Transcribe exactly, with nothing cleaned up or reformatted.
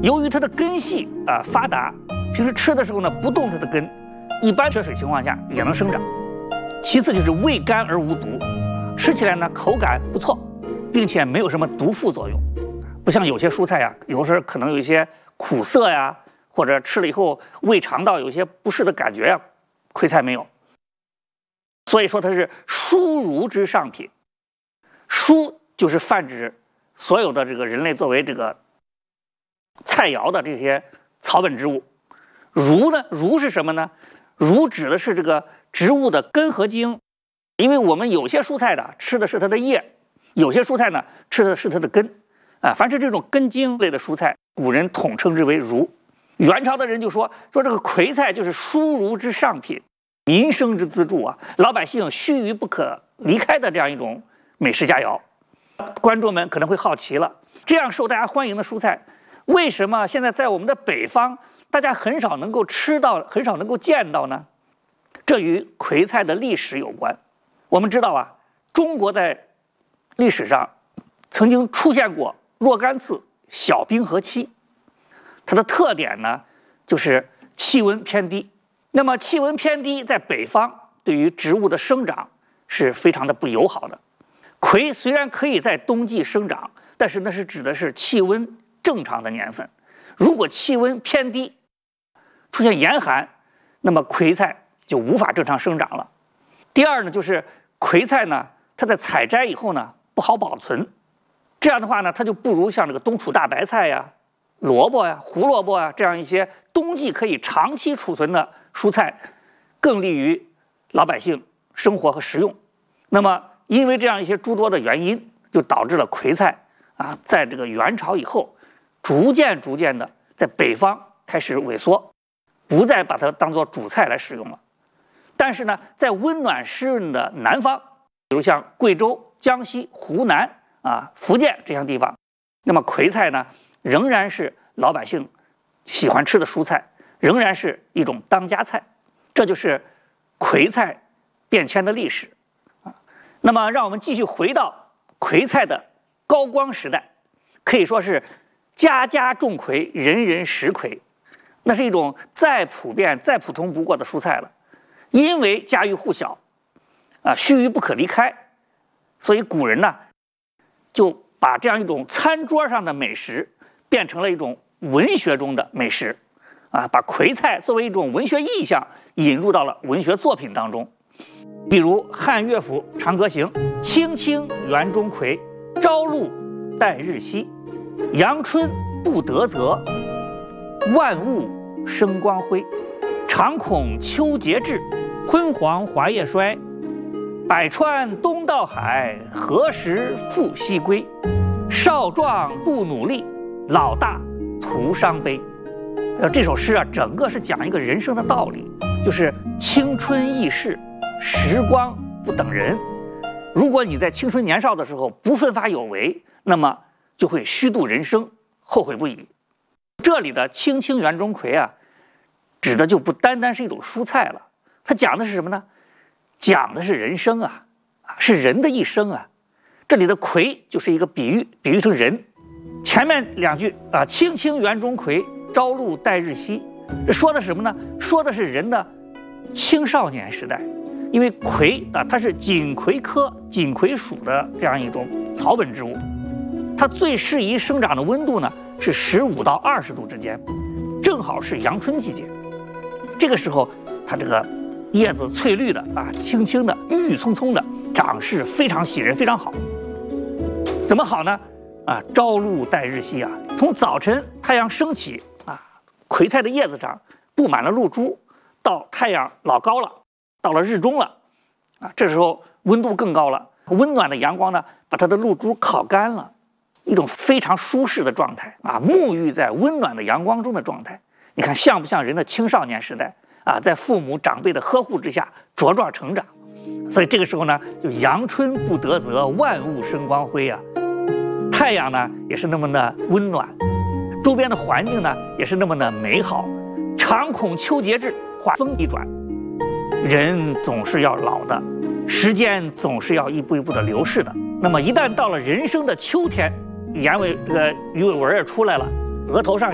由于它的根系啊、呃、发达，平时吃的时候呢不动它的根，一般缺水情况下也能生长。其次就是味甘而无毒，吃起来呢口感不错，并且没有什么毒副作用，不像有些蔬菜呀，有时候可能有一些苦涩呀，或者吃了以后胃肠道有些不适的感觉呀，葵菜没有。所以说它是蔬儒之上品，蔬就是泛指所有的这个人类作为这个菜肴的这些草本植物。儒呢，儒是什么呢？儒指的是这个植物的根和茎，因为我们有些蔬菜的吃的是它的叶，有些蔬菜呢吃的是它的根啊。凡是这种根茎类的蔬菜，古人统称之为儒。元朝的人就说说这个葵菜就是蔬儒之上品，民生之支柱啊，老百姓须臾不可离开的这样一种美食佳肴。观众们可能会好奇了，这样受大家欢迎的蔬菜，为什么现在在我们的北方大家很少能够吃到，很少能够见到呢？这与葵菜的历史有关。我们知道啊，中国在历史上曾经出现过若干次小冰河期，它的特点呢就是气温偏低。那么气温偏低在北方对于植物的生长是非常的不友好的。葵虽然可以在冬季生长，但是那是指的是气温正常的年份。如果气温偏低，出现严寒，那么葵菜就无法正常生长了。第二呢，就是葵菜呢，它在采摘以后呢不好保存，这样的话呢，它就不如像这个冬储大白菜呀、萝卜呀、胡萝卜呀这样一些冬季可以长期储存的蔬菜更利于老百姓生活和食用。那么因为这样一些诸多的原因，就导致了葵菜啊，在这个元朝以后逐渐逐渐的在北方开始萎缩，不再把它当作主菜来使用了。但是呢，在温暖湿润的南方，比如像贵州、江西、湖南啊、福建这样地方，那么葵菜呢仍然是老百姓喜欢吃的蔬菜，仍然是一种当家菜。这就是葵菜变迁的历史啊。那么让我们继续回到葵菜的高光时代，可以说是家家种葵，人人食葵，那是一种再普遍再普通不过的蔬菜了。因为家喻户晓啊，须臾不可离开，所以古人呢就把这样一种餐桌上的美食变成了一种文学中的美食啊，把葵菜作为一种文学意象引入到了文学作品当中。比如汉乐府《长歌行》：青青园中葵，朝露待日晞，阳春布德泽，万物生光辉。常恐秋节至，昏黄华叶衰。百川东到海，何时复西归？少壮不努力，老大徒伤悲。呃，这首诗啊，整个是讲一个人生的道理，就是青春易逝，时光不等人。如果你在青春年少的时候不奋发有为，那么就会虚度人生，后悔不已。这里的青青园中葵啊，指的就不单单是一种蔬菜了，它讲的是什么呢？讲的是人生啊，是人的一生啊。这里的葵就是一个比喻，比喻成人。前面两句啊，青青园中葵，朝露待日晞，这说的是什么呢？说的是人的青少年时代。因为葵啊，它是锦葵科锦葵属的这样一种草本植物，它最适宜生长的温度呢是十五到二十度之间，正好是阳春季节。这个时候，它这个叶子翠绿的啊，青青的，郁郁葱葱的，长势非常喜人，非常好。怎么好呢？啊，朝露待日晞啊，从早晨太阳升起啊，葵菜的叶子上布满了露珠，到太阳老高了，到了日中了，啊，这时候温度更高了，温暖的阳光呢，把它的露珠烤干了，一种非常舒适的状态啊，沐浴在温暖的阳光中的状态。你看像不像人的青少年时代啊，在父母长辈的呵护之下茁壮成长？所以这个时候呢，就阳春布德泽，万物生光辉啊。太阳呢也是那么的温暖，周边的环境呢也是那么的美好。常恐秋节至，话锋一转，人总是要老的，时间总是要一步一步的流逝的。那么一旦到了人生的秋天，眼尾这个鱼尾纹也出来了，额头上